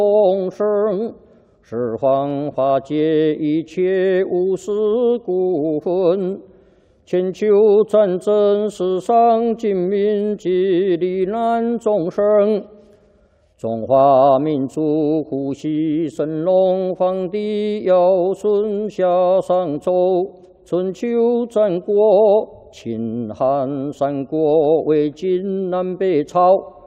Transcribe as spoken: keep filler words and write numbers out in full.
众生十方化解一切无私故分，全球战争世上尽民及罹难众生，中华民族呼吸神龙皇帝尧舜夏商周，春秋战国秦汉三国魏晋南北朝。